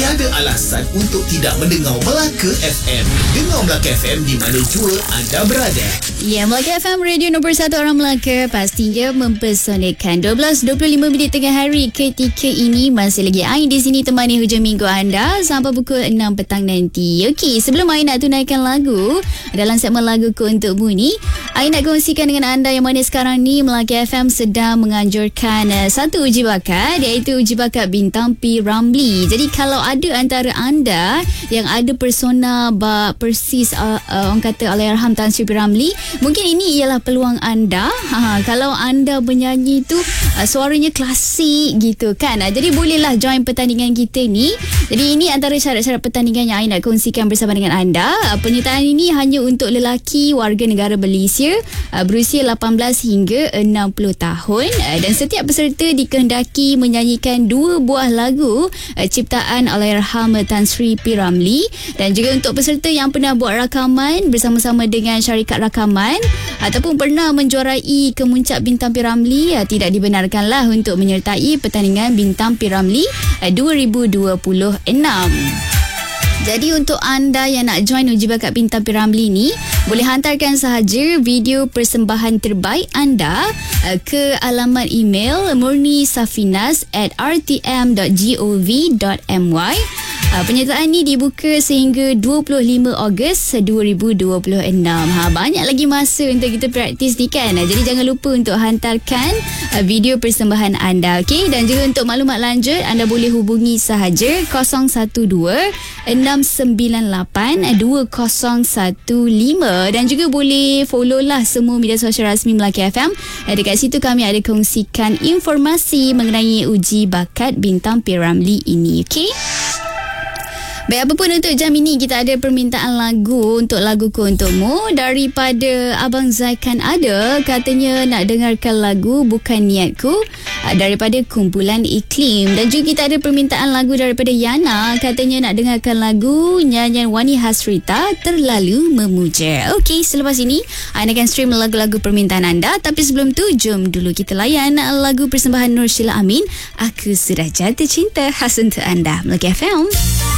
Tiada alasan untuk tidak mendengar Melaka FM. Dengar Melaka FM di mana jua anda berada. Ya, Melaka FM, radio nombor 1 orang Melaka, pastinya mempersonekkan. 12.25 tengah hari ketika ini masih lagi Ain di sini temani hujung minggu anda sampai pukul 6 petang nanti. Okey, sebelum Ain nak tunaikan lagu dalam segmen Laguku Untukmu ni, Ain nak kongsikan dengan anda yang mana sekarang ni Melaka FM sedang menganjurkan satu uji bakat, iaitu uji bakat Bintang P. Ramlee. Jadi kalau ada antara anda yang ada persona persis orang kata Allahyarham Tan Sri P. Ramlee, mungkin ini ialah peluang anda. Kalau anda menyanyi tu suaranya klasik gitu kan. Jadi bolehlah join pertandingan kita ni. Jadi ini antara syarat-syarat pertandingan yang Ain nak kongsikan bersama dengan anda. Penyertaan ini hanya untuk lelaki warga negara Malaysia berusia 18 hingga 60 tahun, dan setiap peserta dikehendaki menyanyikan 2 buah lagu ciptaan Allahyarham Tan Sri P. Ramlee. Dan juga untuk peserta yang pernah buat rakaman bersama-sama dengan syarikat rakaman ataupun pernah menjuarai Kemuncak Bintang P. Ramlee, tidak dibenarkanlah untuk menyertai pertandingan Bintang P. Ramlee 2026. Jadi untuk anda yang nak join uji bakat Bintang P. Ramlee ni, boleh hantarkan sahaja video persembahan terbaik anda ke alamat email murnisafinas@rtm.gov.my. Penyertaan ni dibuka sehingga 25 Ogos 2026. Banyak lagi masa untuk kita praktis ni kan. Jadi jangan lupa untuk hantarkan video persembahan anda. Okay? Dan juga untuk maklumat lanjut, anda boleh hubungi sahaja 012-698-2015. Dan juga boleh follow lah semua media sosial rasmi Melaka FM. Dekat situ kami ada kongsikan informasi mengenai uji bakat Bintang P. Ramlee ini. Okay? Baik, apa pun untuk jam ini kita ada permintaan lagu untuk Laguku Untukmu daripada Abang Zaikan ada. Katanya nak dengarkan lagu Bukan Niatku daripada kumpulan Iklim. Dan juga kita ada permintaan lagu daripada Yana. Katanya nak dengarkan lagu nyanyian Wani Hasrita Terlalu Memuja. Okey, selepas ini Ain akan stream lagu-lagu permintaan anda. Tapi sebelum tu, jom dulu kita layan lagu persembahan Nur Sheila Amin, Aku Sudah Jatuh Cinta, khas untuk anda Melaka FM.